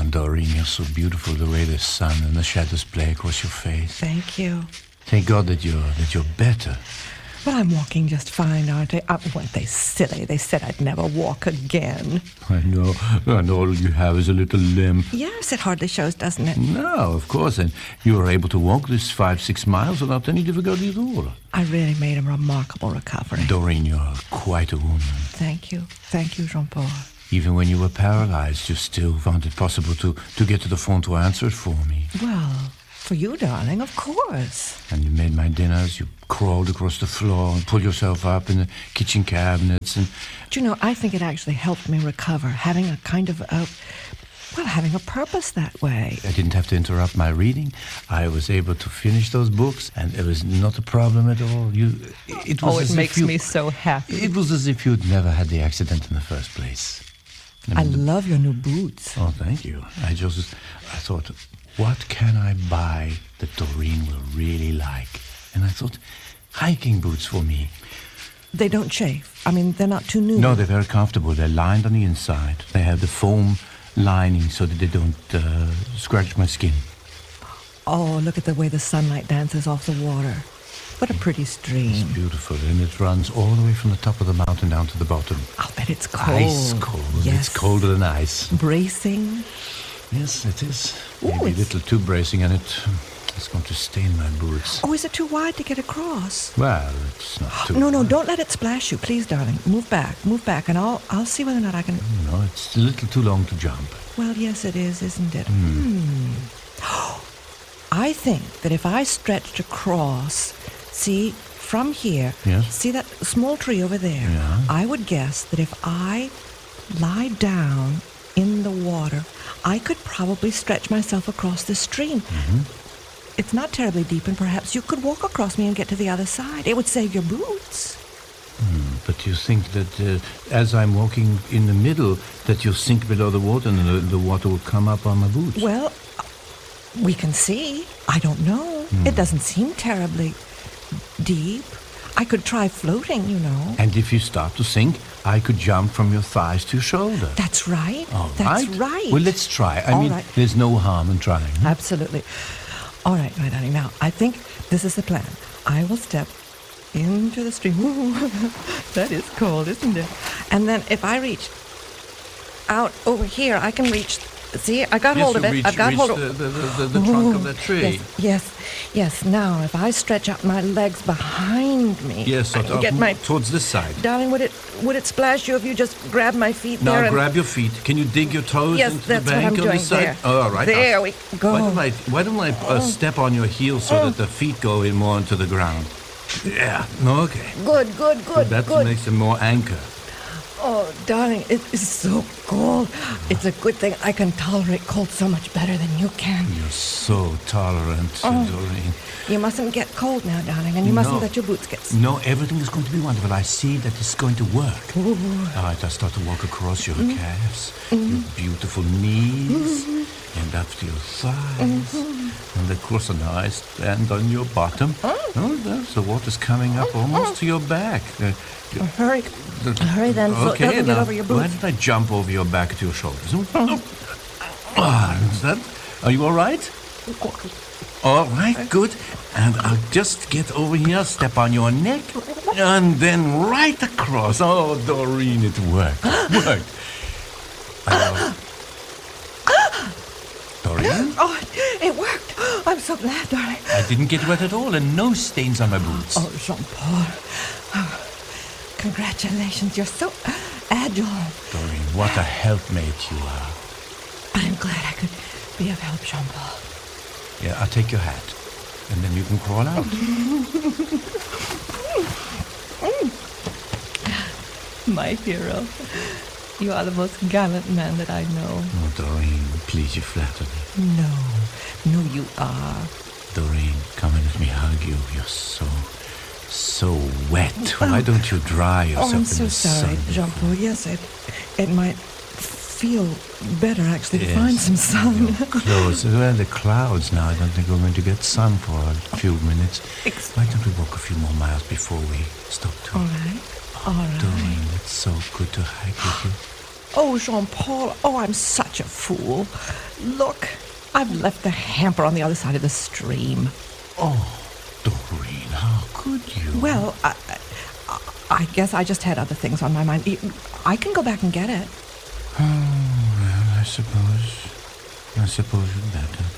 Doreen, you're so beautiful, the way the sun and the shadows play across your face. Thank you. Thank God that you're better. But I'm walking just fine, aren't I? Weren't they silly? They said I'd never walk again. I know, and all you have is a little limp. Yes, it hardly shows, doesn't it? No, of course, and you were able to walk this 5-6 miles without any difficulty at all. I really made a remarkable recovery. Doreen, you're quite a woman. Thank you. Thank you, Jean-Paul. Even when you were paralyzed, you still found it possible to get to the phone to answer it for me. Well, for you, darling, of course. And you made my dinners, you crawled across the floor and pulled yourself up in the kitchen cabinets. And Do you know, I think it actually helped me recover, having a kind of having a purpose that way. I didn't have to interrupt my reading. I was able to finish those books, and it was not a problem at all. It makes me so happy. It was as if you'd never had the accident in the first place. I love your new boots. Oh, thank you. I thought, what can I buy that Doreen will really like? And I thought, hiking boots for me. They don't chafe. I mean, they're not too new. No, they're very comfortable. They're lined on the inside. They have the foam lining so that they don't scratch my skin. Oh, look at the way the sunlight dances off the water. What a pretty stream. It's beautiful, and it runs all the way from the top of the mountain down to the bottom. I'll bet it's cold. Ice cold. Yes. It's colder than ice. Bracing. Yes, it is. Ooh, Maybe a little too bracing, and it's going to stain my boots. Oh, is it too wide to get across? Well, it's not too No, wide. don't let it splash you, please, darling. Move back, and I'll see whether or not I can... No, it's a little too long to jump. Well, yes, it is, isn't it? I think that if I stretched across, see, from here, Yes. see that small tree over there? Yeah. I would guess that if I lie down in the water, I could probably stretch myself across the stream. It's not terribly deep, and perhaps you could walk across me and get to the other side. It would save your boots. But you think that as I'm walking in the middle, that you'll sink below the water and the water will come up on my boots? Well, we can see. I don't know. It doesn't seem terribly deep. I could try floating, you know. And if you start to sink, I could jump from your thighs to your shoulder. That's right. All That's right. right. Well, let's try. I All mean, right. there's no harm in trying. Absolutely. All right, darling. Now, I think this is the plan. I will step into the stream. Ooh, that is cold, isn't it? And then if I reach out over here, I can reach... See, I got hold of it. I've got hold of the trunk of that tree. Yes. Now, if I stretch out my legs behind me, Yes, I can get my... towards this side. Darling, would it splash you if you just grab my feet Now there? and- grab your feet. Can you dig your toes Yes, into the that's what bank I'm on doing this side? there. Oh, all right. There we go. Why don't I step on your heels so that the feet go in more into the ground? Yeah. No, okay. Good. That makes them more anchor. Oh, darling, it is so cold. It's a good thing I can tolerate cold so much better than you can. You're so tolerant, Doreen. You mustn't get cold now, darling, and you mustn't No. let your boots get... No, everything is going to be wonderful. I see that it's going to work. Ooh. All right, I start to walk across your calves, your beautiful knees, and up to your thighs. And of course, now I stand on your bottom. The water's coming up almost to your back. Hurry then, so it Okay, doesn't now, get over your why boots. don't I jump over your back to your shoulders? Are you all right? All right, good. And I'll just get over here, step on your neck, and then right across. Oh, Doreen, it worked. Doreen? Oh, it worked. I'm so glad, darling. I didn't get wet at all, and no stains on my boots. Oh, Jean-Paul. Oh, congratulations. You're so agile. Doreen, what a helpmate you are. I'm glad I could be of help, Jean-Paul. Yeah, I'll take your hat, and then you can crawl out. My hero. You are the most gallant man that I know. Oh, Doreen, please, you flatter me. No, you are. Doreen, come and let me hug you. You're so wet. Why don't you dry yourself I'm in so the sorry, sun? Jean-Paul. Yes, it might feel better, actually, to Yes, find some sun. your clothes. Well, the clouds now. I don't think we're going to get sun for a few minutes. Why don't we walk a few more miles before we stop to... All right. Doreen, it's so good to hike with you. Oh, Jean-Paul, oh, I'm such a fool. Look, I've left the hamper on the other side of the stream. Oh, Doreen, how could you? Well, I guess I just had other things on my mind. I can go back and get it. Oh, well, I suppose you'd better.